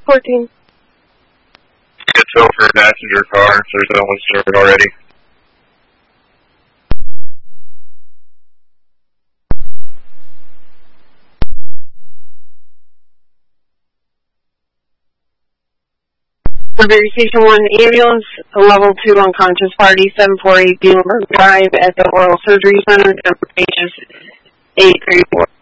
14. It's over a passenger car, if there's no one started already. Station 1 ambulance, a level 2 unconscious party, 748 Bealenberg Drive at the Oral Surgery Center, pages 834.